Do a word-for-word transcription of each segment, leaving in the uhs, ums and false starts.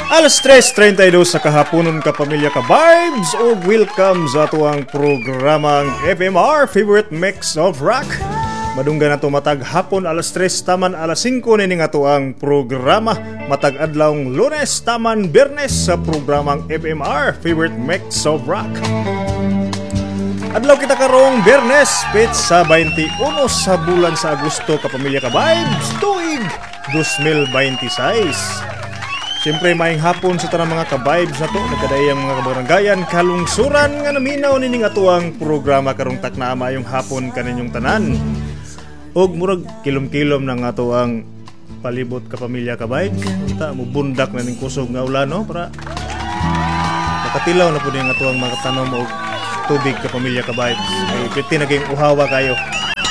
Alas tres treinta y dos sa kahaponon ka pamilya ka vibes o welcome sa atuang programang F M R Favorite Mix of Rock. Madungga na to matag hapon alas tres taman alas singko nini nga to ang programa. Matag adlawng Lunes taman Biyernes sa programang F M R Favorite Mix of Rock. Adlaw kita karong Biyernes, pit sa twenty-one sa bulan sa Agosto ka pamilya ka vibes, tuig twenty twenty-six. Siyempre maing hapon sa tanang mga ka-vibes na to, nagkadayang mga kabaranggayan, kalungsuran nga naminaw nining atuang programa karong takna mayong hapon kaninyong tanan. Og murag kilom-kilom ng atuang palibot ka pamilya ka-vibes. Ta mo bundak na ning kusog nga ulan no para makatilaw na pud ning atuang mga tanom og tubig ka pamilya ka-vibes. Ay piti naging uhawa kayo.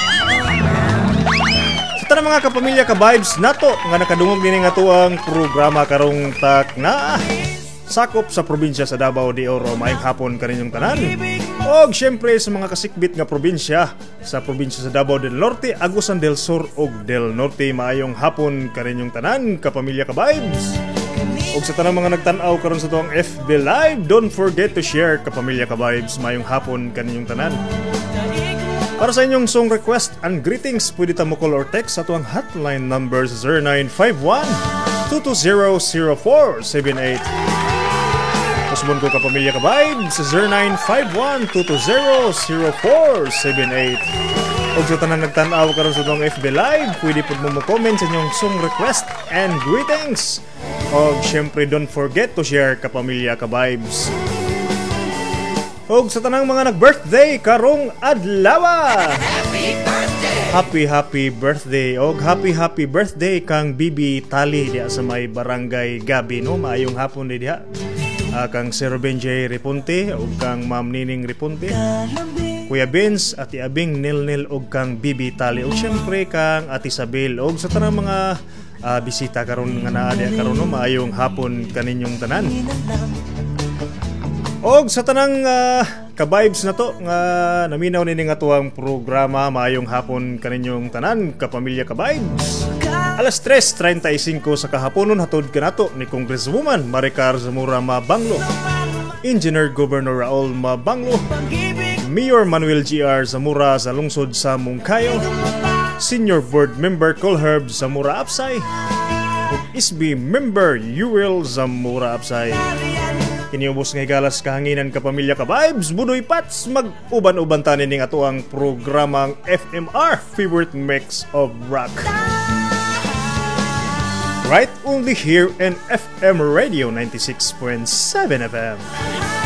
Tara mga kapamilya ka-vibes nato nga nakadungog din nga tuang programa karong takna sakop sa probinsya sa Davao de Oro maayong hapon kaninyong tanan. Og syempre sa mga kasikbit nga probinsya sa probinsya sa Davao del Norte, Agusan del Sur ug del Norte maayong hapon kaninyong tanan kapamilya ka-vibes. Og sa tanang mga nagtan-aw karon sa tuang F B Live, don't forget to share kapamilya ka-vibes maayong hapon kaninyong tanan. Para sa inyong song request and greetings, pwede ta mo call or text sa tuwang hotline number zero nine five one, two two zero, zero four seven eight. Kusmon ko kapamilya ka vibes sa zero nine five one, two two zero, zero four seven eight. O sa tanan nagtanaw karon sa tuwang F B Live, pwede po mo mo-comment sa inyong song request and greetings. O syempre don't forget to share kapamilya ka vibes. Og sa tanang mga nag-birthday karong adlaw. Happy birthday. Happy happy birthday. Og happy happy birthday kang Bibi Tali diha sa may barangay Gabi no. Maayong hapon di diha. Uh, kang Sir Benjay Reponte og kang Ma'am Nining Reponte. Kuya Benz, Ati Abing Nilnil og kang Bibi Tali. Og syempre kang Ati Isabel. Og sa tanang mga uh, bisita karon nga naa diha karon no. Maayong hapon kaninyong tanan. Og sa tanang uh, ka-vibes na to nga naminaw nini nga tuwang programa maayong hapon kaninyong tanan kapamilya ka-vibes. Alas tres treinta y cinco sa kahaponon hatod kanato ni Congresswoman Maricar Zamora Mabanglo, Engineer Governor Raul Mabanglo, Mayor Manuel G R Zamora sa lungsod sa Mungkayo, Senior Board Member Colherb Zamora Apsay, ug S B Member Uriel Zamora Apsay. Kiniubos nga galas kahanginan kapamilya ka-vibes, budoy pats mag-uban-uban tanin ning atuang programang F M R Favorite Mix of Rock. Right only here in F M Radio ninety-six point seven F M.